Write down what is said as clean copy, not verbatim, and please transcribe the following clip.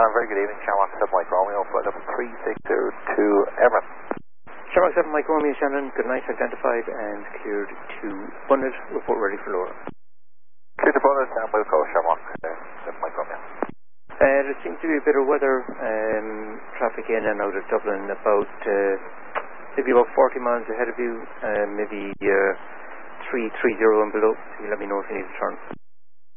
very good evening, Shamrock 7 Mike Romeo, flight level 3602 Everett. Shamrock 7 Mike Romeo, Shannon, good night, identified and cleared to Bunnet, report ready for Laura. Clear to Bunnet and Wilco, Shamrock 7 Mike Romeo. There seems to be a bit of weather, traffic in and out of Dublin, maybe about 40 miles ahead of you, maybe 330 and below, so you let me know if you need to turn.